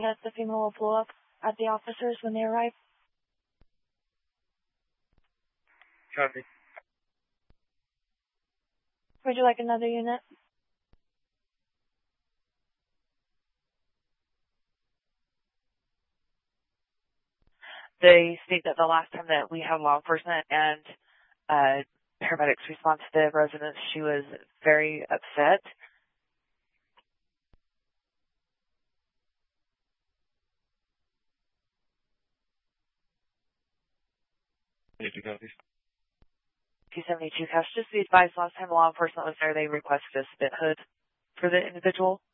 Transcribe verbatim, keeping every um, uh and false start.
that the female will blow up at the officers when they arrive. Copy. Would you like another unit? They state that the last time that we had law enforcement and uh, paramedics respond to the residence, she was very upset. two seventy-two cash, just be advised, last time law enforcement was there, they requested a spit hood for the individual.